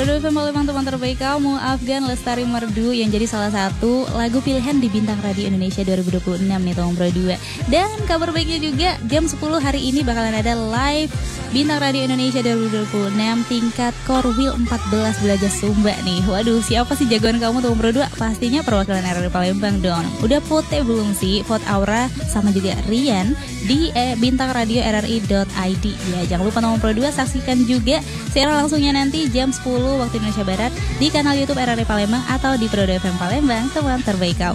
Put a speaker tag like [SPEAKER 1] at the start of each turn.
[SPEAKER 1] Pro 2 FM Palembang, teman terbaik kamu, Afgan Lestari Merdu yang jadi salah satu lagu pilihan di Bintang Radio Indonesia 2026 nih teman Pro 2. Dan kabar baiknya juga jam 10 hari ini bakalan ada live Bintang Radio Indonesia 2026 tingkat Korwil 14 belajar Sumba nih. Waduh, siapa sih jagoan kamu teman Pro 2? Pastinya perwakilan RRI Palembang dong. Udah vote belum sih? Vote Aura sama juga Rian di bintangradioRRI.id ya. Jangan lupa teman Pro 2 saksikan juga siaran langsungnya nanti jam 10 waktu Indonesia Barat di kanal YouTube RRI Palembang atau di Pro 2 FM Palembang, teman terbaik kamu.